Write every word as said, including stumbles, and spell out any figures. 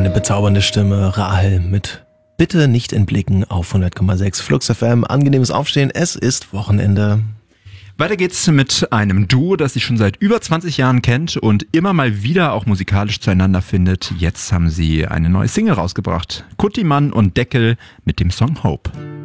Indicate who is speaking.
Speaker 1: Eine bezaubernde Stimme, Rahel mit Bitte nicht entblicken auf hundert Komma sechs Flux F M. Angenehmes Aufstehen, es ist Wochenende.
Speaker 2: Weiter geht's mit einem Duo, das sich schon seit über zwanzig Jahren kennt und immer mal wieder auch musikalisch zueinander findet. Jetzt haben sie eine neue Single rausgebracht. Kuttimann und Deckel mit dem Song Hope.